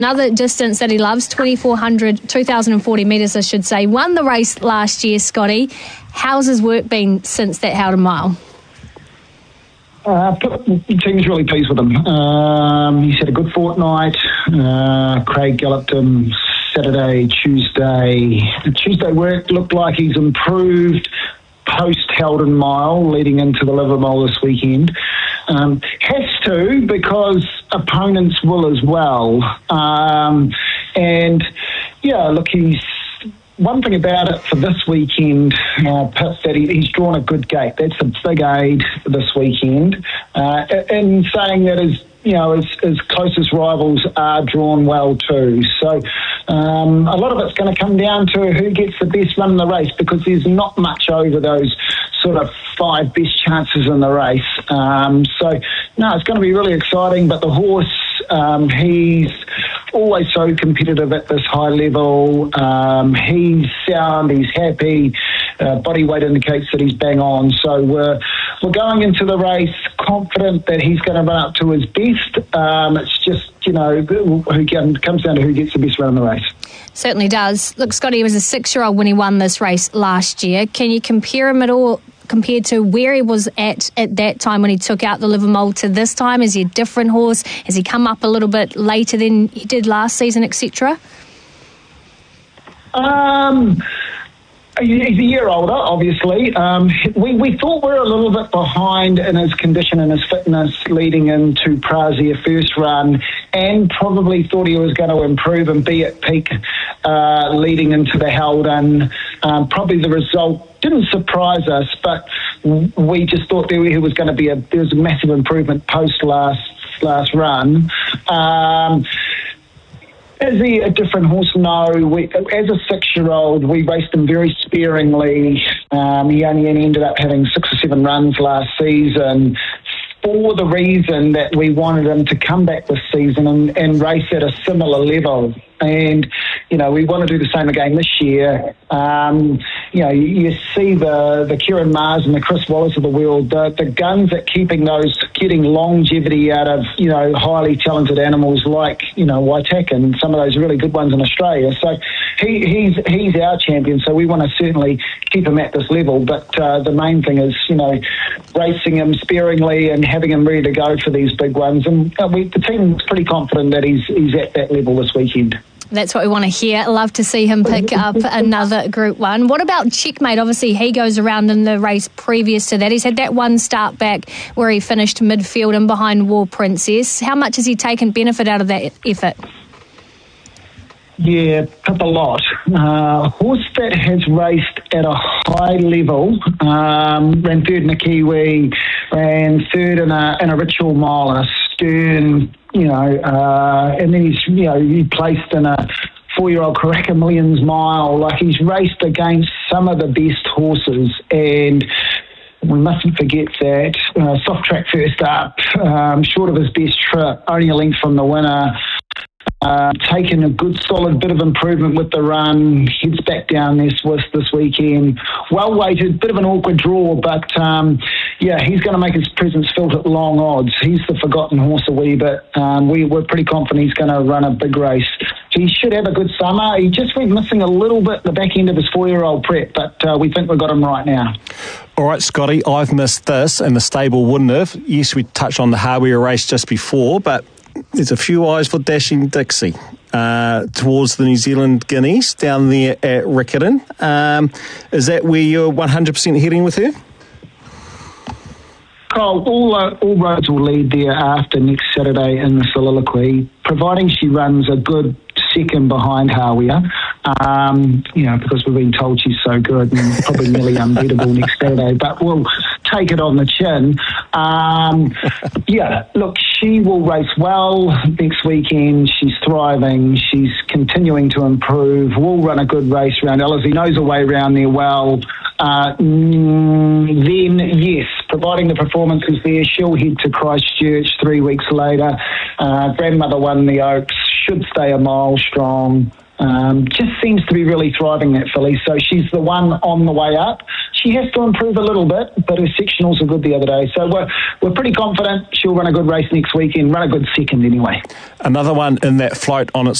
Another distance that he loves, 2,040 metres, I should say. Won the race last year, Scotty. How's his work been since that Howden Mile? The team's really pleased with him. He's had a good fortnight. Craig galloped him Saturday, Tuesday. The Tuesday work looked like he's improved post-Howden Mile leading into the Livermore this weekend. Has to, because opponents will as well. And, yeah, look, he's... One thing about it for this weekend, Pip, that he's drawn a good gate. That's a big aid this weekend. In saying that his closest rivals are drawn well too. So a lot of it's going to come down to who gets the best run in the race, because there's not much over those sort of 5 best chances in the race. It's going to be really exciting. But the horse, he's always so competitive at this high level. He's sound, he's happy. Body weight indicates that he's bang on. So we're going into the race confident that he's going to run up to his best. It's just, who comes down to who gets the best run in the race. Certainly does. Look, Scotty, he was a 6-year-old when he won this race last year. Can you compare him at all compared to where he was at that time when he took out the Livermore to this time? Is he a different horse? Has he come up a little bit later than he did last season, etc.? He's a year older, obviously. We thought we were a little bit behind in his condition and his fitness leading into Prazia first run, and probably thought he was going to improve and be at peak leading into the Howden. Probably the result didn't surprise us, but we just thought there was going to be there was a massive improvement post last run. Is he a different horse? No. As a 6-year-old, we raced him very sparingly. He only ended up having 6 or 7 runs last season, for the reason that we wanted him to come back this season and race at a similar level. And, we want to do the same again this year. You see the Kieran Mars and the Chris Wallace of the world, the guns at getting longevity out of, highly talented animals like, Waitaka and some of those really good ones in Australia. So he's our champion, so we want to certainly keep him at this level. But the main thing is, racing him sparingly and having him ready to go for these big ones. And the team's pretty confident that he's at that level this weekend. That's what we want to hear. Love to see him pick up another Group 1. What about Checkmate? Obviously, he goes around in the race previous to that. He's had that one start back where he finished midfield and behind War Princess. How much has he taken benefit out of that effort? Yeah, a lot. A horse that has raced at a high level, ran third in a Kiwi, ran third in a Ritual Mile and a Stern, and then he placed in a 4-year-old Karaka Millions Mile. Like, he's raced against some of the best horses, and we mustn't forget that soft track first up, short of his best trip, only a length from the winner. Taken a good solid bit of improvement with the run, heads back down there Swiss this weekend. Well weighted, bit of an awkward draw, but he's going to make his presence felt at long odds. He's the forgotten horse a wee bit. We're pretty confident he's going to run a big race. He should have a good summer. He just went missing a little bit the back end of his 4-year-old prep, but we think we've got him right now. All right, Scotty, I've missed this, and the stable wouldn't have. Yes, we touched on the Hardware race just before, but there's a few eyes for Dashing Dixie towards the New Zealand Guineas down there at Riccarton. Is that where you're 100% heading with her? Carl, all roads will lead there after next Saturday in the Soliloquy, providing she runs a good second behind Hawea, because we've been told she's so good and probably nearly unbeatable next Saturday, but we'll take it on the chin. Look, she will race well next weekend. She's thriving. She's continuing to improve. We'll run a good race around Ellerslie, knows her way around there well. Then, yes, providing the performance is there, she'll head to Christchurch 3 weeks later. Grandmother won the Oaks, should stay a mile strong. Just seems to be really thriving, that filly. So she's the one on the way up. she has to improve a little bit, but her sectionals were good the other day. So we're pretty confident she'll run a good race next weekend, run a good second anyway. Another one in that float on its